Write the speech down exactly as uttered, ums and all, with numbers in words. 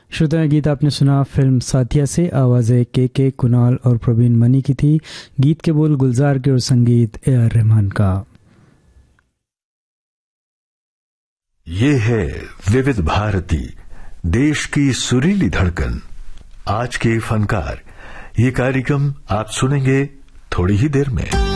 श्रोता गीत आपने सुना फिल्म साथिया से। आवाज़ें के के कुणाल और प्रवीण मनी की थी। गीत के बोल गुलजार के और संगीत ए आर रहमान का। ये है विविध भारती, देश की सुरीली धड़कन। आज के फनकार, ये कार्यक्रम आप सुनेंगे थोड़ी ही देर में।